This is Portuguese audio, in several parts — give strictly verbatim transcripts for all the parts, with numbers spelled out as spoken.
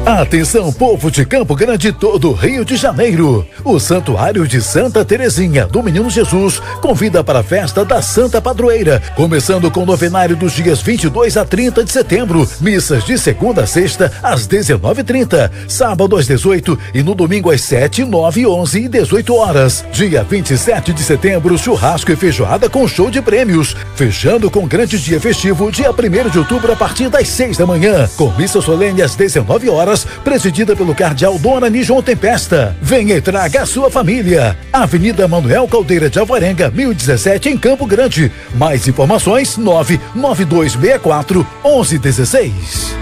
Atenção, povo de Campo Grande, todo o Rio de Janeiro. O Santuário de Santa Terezinha do Menino Jesus convida para a festa da Santa Padroeira, começando com o novenário dos dias vinte e dois a trinta de setembro, missas de segunda a sexta às dezenove e trinta, sábado às dezoito e no domingo às sete, nove, onze e dezoito horas. Dia vinte e sete de setembro, churrasco e feijoada com show de prêmios, fechando com grande dia festivo, dia primeiro de outubro a partir das seis da manhã, com missa solene às dezenove horas, presidida pelo cardeal Dona Nijon Tempesta. Venha e traga a sua família. Avenida Manuel Caldeira de Alvarenga, mil e dezessete, em Campo Grande. Mais informações, nove nove dois seis quatro, onze dezesseis.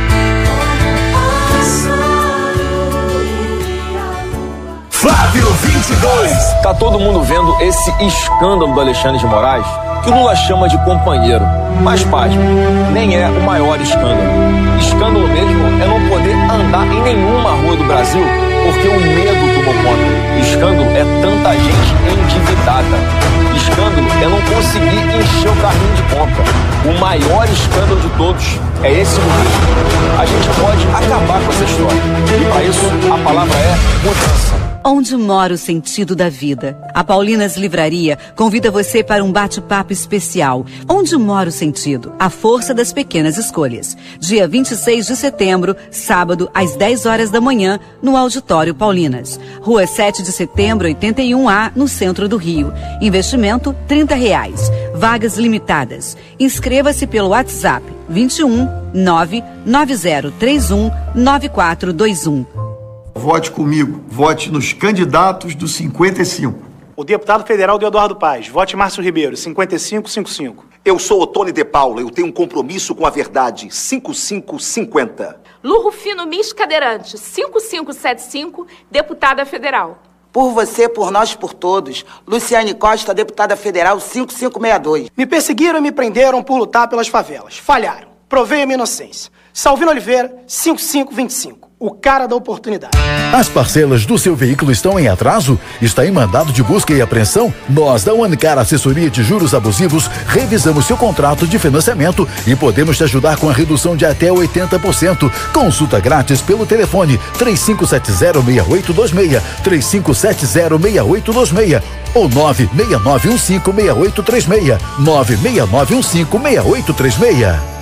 Flávio vinte e dois. Tá todo mundo vendo esse escândalo do Alexandre de Moraes, que o Lula chama de companheiro. Mas, pasme, nem é o maior escândalo. Escândalo mesmo é não poder andar em nenhuma rua do Brasil porque o medo tomou conta. Escândalo é tanta gente endividada. Escândalo é não conseguir encher o carrinho de compra. O maior escândalo de todos é esse governo. A gente pode acabar com essa história. E para isso, a palavra é mudança. Onde mora o sentido da vida? A Paulinas Livraria convida você para um bate-papo especial. Onde mora o sentido? A força das pequenas escolhas. Dia vinte e seis de setembro, sábado, às dez horas da manhã, no Auditório Paulinas. Rua sete de setembro, oitenta e um A, no centro do Rio. Investimento, trinta reais. Vagas limitadas. Inscreva-se pelo WhatsApp vinte e um, nove nove zero três um, nove quatro dois um. Vote comigo, vote nos candidatos do cinquenta e cinco. O deputado federal Eduardo Paz, vote Márcio Ribeiro, cinquenta e cinco cinquenta e cinco. Eu sou o Tony de Paula, eu tenho um compromisso com a verdade, cinquenta e cinco cinquenta. Lu Rufino Mis Cadeirante, cinquenta e cinco setenta e cinco, deputada federal. Por você, por nós, por todos. Luciane Costa, deputada federal, cinquenta e cinco sessenta e dois. Me perseguiram e me prenderam por lutar pelas favelas. Falharam. Provei a minha inocência. Salvino Oliveira, cinquenta e cinco vinte e cinco. O cara da oportunidade. As parcelas do seu veículo estão em atraso? Está em mandado de busca e apreensão? Nós, da Unicar Assessoria de Juros Abusivos, revisamos seu contrato de financiamento e podemos te ajudar com a redução de até oitenta por cento. Consulta grátis pelo telefone três cinco sete zero, seis oito dois seis, três cinco sete zero, seis oito dois seis ou nove seis nove um cinco, seis oito três seis, nove seis nove um cinco, seis oito três seis.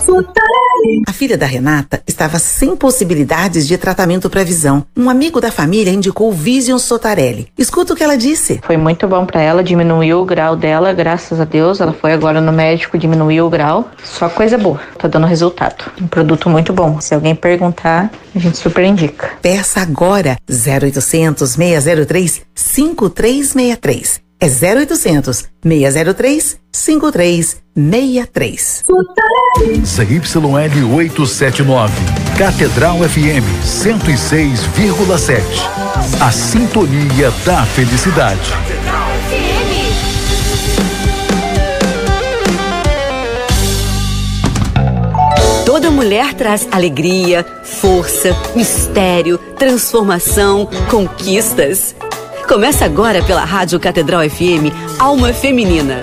A filha da Renata estava sem possibilidades de tratamento para visão. Um amigo da família indicou o Vision Sotarelli. Escuta o que ela disse. Foi muito bom para ela, diminuiu o grau dela, graças a Deus. Ela foi agora no médico, diminuiu o grau. Só coisa boa, tá dando resultado. Um produto muito bom. Se alguém perguntar, a gente super indica. Peça agora zero oitocentos, seis zero três, cinco três seis três. É zero oitocentos, seis zero três, cinco três seis três. Z Y L oitocentos e setenta e nove, Catedral F M cento e seis vírgula sete. A sintonia da felicidade. Toda mulher traz alegria, força, mistério, transformação, conquistas. Começa agora pela Rádio Catedral F M, Alma Feminina.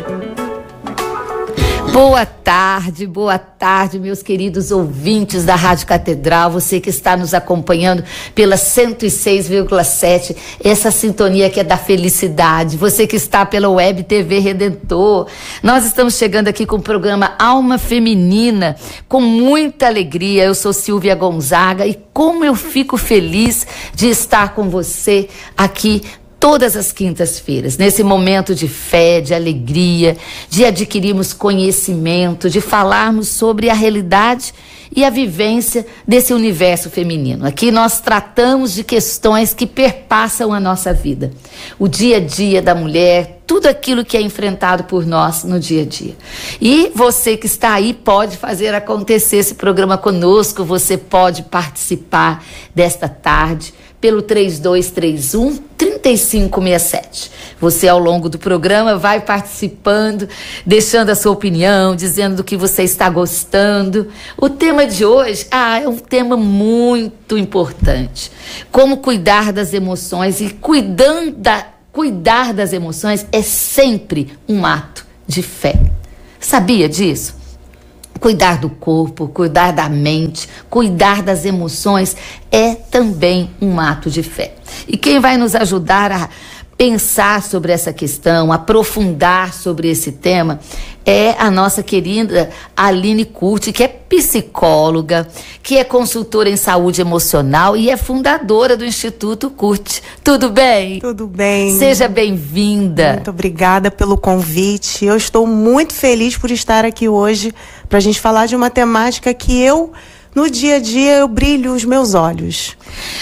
Boa tarde, boa tarde, meus queridos ouvintes da Rádio Catedral, você que está nos acompanhando pela cento e seis vírgula sete, essa sintonia que é da felicidade, você que está pela Web T V Redentor. Nós estamos chegando aqui com o programa Alma Feminina, com muita alegria. Eu sou Silvia Gonzaga e como eu fico feliz de estar com você aqui todas as quintas-feiras, nesse momento de fé, de alegria, de adquirirmos conhecimento, de falarmos sobre a realidade e a vivência desse universo feminino. Aqui nós tratamos de questões que perpassam a nossa vida, o dia a dia da mulher, tudo aquilo que é enfrentado por nós no dia a dia. E você que está aí pode fazer acontecer esse programa conosco, você pode participar desta tarde pelo três dois três um, três cinco seis sete. Você, ao longo do programa, vai participando, deixando a sua opinião, dizendo do que você está gostando. O tema de hoje ah, é um tema muito importante. Como cuidar das emoções, e cuidando da, cuidar das emoções é sempre um ato de fé. Sabia disso? Cuidar do corpo, cuidar da mente, cuidar das emoções é também um ato de fé. E quem vai nos ajudar a pensar sobre essa questão, aprofundar sobre esse tema, é a nossa querida Aline Curti, que é psicóloga, que é consultora em saúde emocional e é fundadora do Instituto Curti. Tudo bem? Tudo bem. Seja bem-vinda. Muito obrigada pelo convite. Eu estou muito feliz por estar aqui hoje para a gente falar de uma temática que eu, no dia a dia, eu brilho os meus olhos.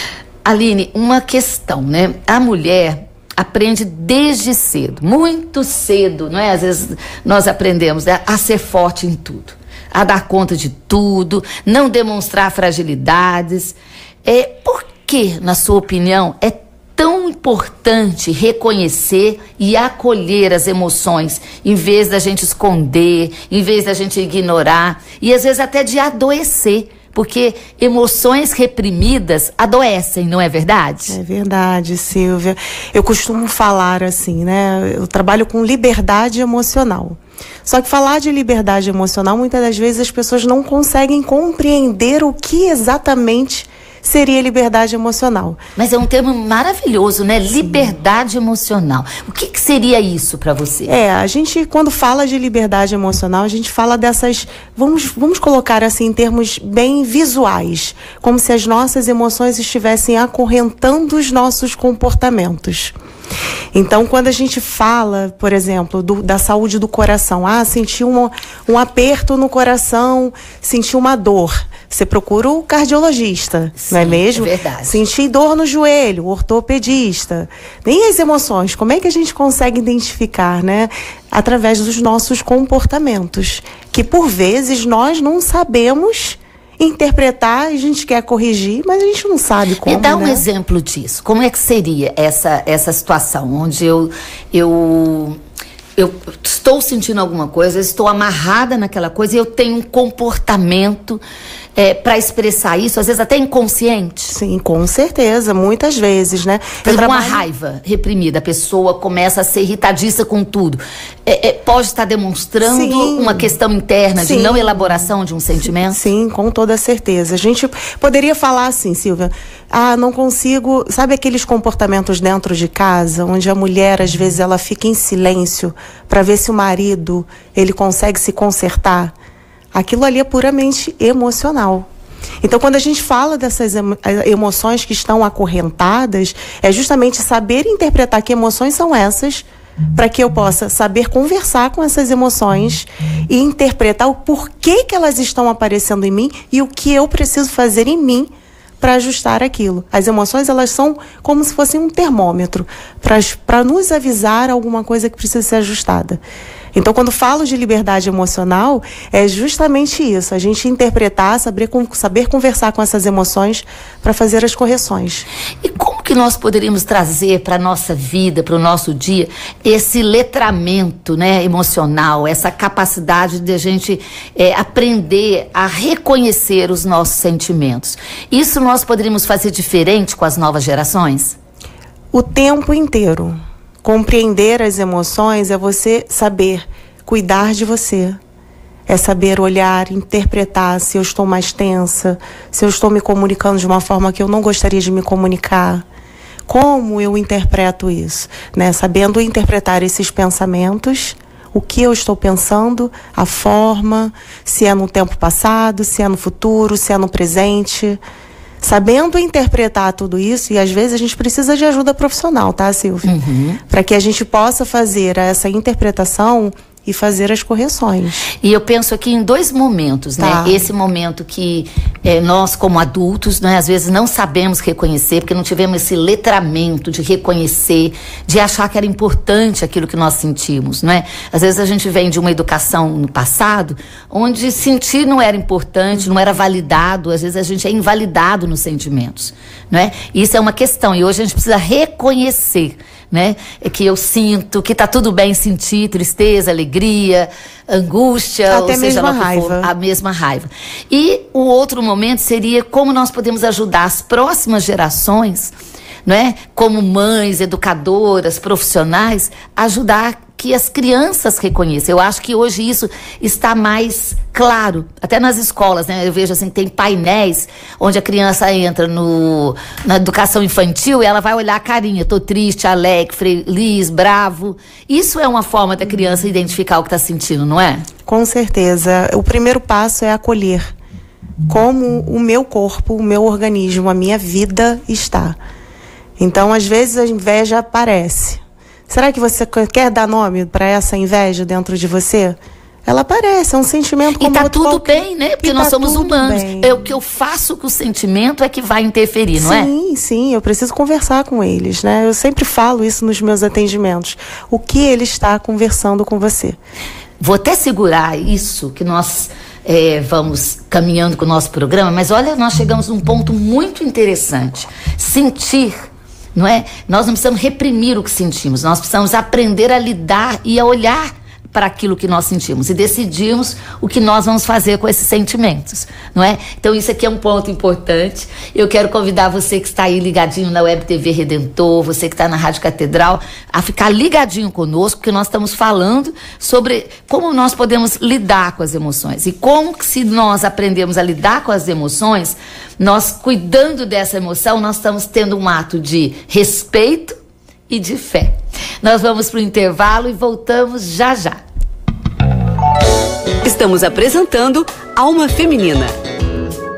Aline, uma questão, né? A mulher aprende desde cedo, muito cedo, não é? Às vezes nós aprendemos, né, a ser forte em tudo, a dar conta de tudo, não demonstrar fragilidades. É, por que, na sua opinião, é tão importante reconhecer e acolher as emoções, em vez da gente esconder, em vez da gente ignorar e às vezes até de adoecer? Porque emoções reprimidas adoecem, não é verdade? É verdade, Silvia. Eu costumo falar assim, né? Eu trabalho com liberdade emocional. Só que falar de liberdade emocional, muitas das vezes as pessoas não conseguem compreender o que exatamente seria liberdade emocional. Mas é um termo maravilhoso, né? Sim. Liberdade emocional. O que, que seria isso para você? É, a gente, quando fala de liberdade emocional, a gente fala dessas, vamos, vamos colocar assim em termos bem visuais, como se as nossas emoções estivessem acorrentando os nossos comportamentos. Então, quando a gente fala, por exemplo, do, da saúde do coração, ah, senti um, um aperto no coração, senti uma dor, você procura o cardiologista, sim, não é mesmo? É verdade. Senti dor no joelho, o ortopedista. Nem as emoções, como é que a gente consegue identificar, né? Através dos nossos comportamentos, que por vezes nós não sabemos interpretar, a gente quer corrigir, mas a gente não sabe como. E dá um né? exemplo disso. Como é que seria essa, essa situação onde eu, eu, eu estou sentindo alguma coisa, estou amarrada naquela coisa e eu tenho um comportamento é, para expressar isso, às vezes até inconsciente? Sim, com certeza, muitas vezes, né? Por exemplo, trabalho... uma raiva reprimida, a pessoa começa a ser irritadiça com tudo. É, é, pode estar demonstrando sim, uma questão interna sim, de não elaboração de um sentimento? Sim, com toda certeza. A gente poderia falar assim, Silvia, ah, não consigo... Sabe aqueles comportamentos dentro de casa, onde a mulher, às vezes, ela fica em silêncio para ver se o marido, ele consegue se consertar? Aquilo ali é puramente emocional. Então, quando a gente fala dessas emo- emoções que estão acorrentadas, é justamente saber interpretar que emoções são essas, para que eu possa saber conversar com essas emoções e interpretar o porquê que elas estão aparecendo em mim e o que eu preciso fazer em mim para ajustar aquilo. As emoções, elas são como se fossem um termômetro para nos avisar alguma coisa que precisa ser ajustada. Então, quando falo de liberdade emocional, é justamente isso, a gente interpretar, saber, saber conversar com essas emoções para fazer as correções. E como que nós poderíamos trazer para a nossa vida, para o nosso dia, esse letramento, né, emocional, essa capacidade de a gente é, aprender a reconhecer os nossos sentimentos? Isso nós poderíamos fazer diferente com as novas gerações? O tempo inteiro. Compreender as emoções é você saber cuidar de você. É saber olhar, interpretar se eu estou mais tensa, se eu estou me comunicando de uma forma que eu não gostaria de me comunicar. Como eu interpreto isso? Né? Sabendo interpretar esses pensamentos, o que eu estou pensando, a forma, se é no tempo passado, se é no futuro, se é no presente. Sabendo interpretar tudo isso, e às vezes a gente precisa de ajuda profissional, tá, Silvia? Uhum. Para que a gente possa fazer essa interpretação e fazer as correções. E eu penso aqui em dois momentos, tá, né? Esse momento que é, nós, como adultos, né, às vezes não sabemos reconhecer, porque não tivemos esse letramento de reconhecer, de achar que era importante aquilo que nós sentimos, não é? Às vezes a gente vem de uma educação no passado, onde sentir não era importante, não era validado, às vezes a gente é invalidado nos sentimentos, não é? Isso é uma questão, e hoje a gente precisa reconhecer, né? É que eu sinto, que tá tudo bem sentir tristeza, alegria, angústia, até ou seja, mesmo a raiva. For, a mesma raiva. E o outro momento seria como nós podemos ajudar as próximas gerações, não é? Como mães, educadoras, profissionais, ajudar que as crianças reconheçam. Eu acho que hoje isso está mais claro, até nas escolas, né? Eu vejo assim, tem painéis onde a criança entra no, na educação infantil e ela vai olhar a carinha, tô triste, alegre, feliz, bravo. Isso é uma forma da criança identificar o que está sentindo, não é? Com certeza. O primeiro passo é acolher como o meu corpo, o meu organismo, a minha vida está. Então, às vezes, a inveja aparece. Será que você quer dar nome para essa inveja dentro de você? Ela aparece, é um sentimento como E tá outro tudo qualquer. bem, né? Porque E nós tá somos tudo humanos. bem. É o que eu faço com o sentimento é que vai interferir, não é? Sim, sim, eu preciso conversar com eles, né? Eu sempre falo isso nos meus atendimentos. O que ele está conversando com você? Vou até segurar isso que nós é, vamos caminhando com o nosso programa, mas olha, nós chegamos num ponto muito interessante. Sentir, não é? Nós não precisamos reprimir o que sentimos, nós precisamos aprender a lidar e a olhar para aquilo que nós sentimos e decidirmos o que nós vamos fazer com esses sentimentos, não é? Então isso aqui é um ponto importante. Eu quero convidar você que está aí ligadinho na Web T V Redentor, você que está na Rádio Catedral, a ficar ligadinho conosco, porque nós estamos falando sobre como nós podemos lidar com as emoções e como que, se nós aprendemos a lidar com as emoções, nós cuidando dessa emoção, nós estamos tendo um ato de respeito e de fé. Nós vamos para o intervalo e voltamos já já. Estamos apresentando Alma Feminina.